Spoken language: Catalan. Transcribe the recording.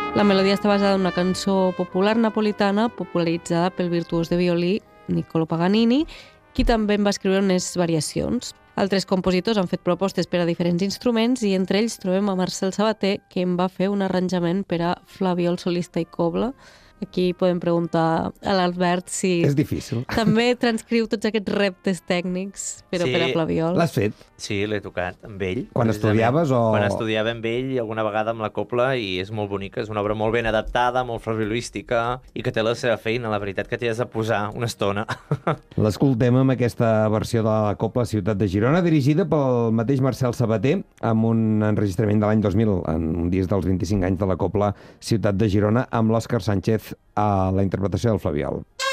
La melodia està basada en una cançó popular napolitana popularitzada pel virtuós de violí Niccolò Paganini, qui també en va escriure unes variacions. Altres compositors han fet propostes per a diferents instruments i entre ells trobem a Marcel Sabater, que en va fer un arranjament per a flabiol solista i cobla. Aquí podem preguntar a l'Albert si És difícil. també transcriu tots aquests reptes tècnics, però Sí. per a flabiol. L'has fet? Sí, l'he tocat amb ell. Quan precisament. estudiaves o...? Quan estudiava amb ell, alguna vegada amb la copla, i és molt bonica, és una obra molt ben adaptada, molt flabiolística, i que té la seva feina, la veritat que t'hi has de posar una estona. L'escoltem amb aquesta versió de la Copla Ciutat de Girona, dirigida pel mateix Marcel Sabater, amb un enregistrament de l'any 2000, en un disc dels 25 anys de la Copla Ciutat de Girona, amb l'Òscar Sánchez a la interpretació del flabiol.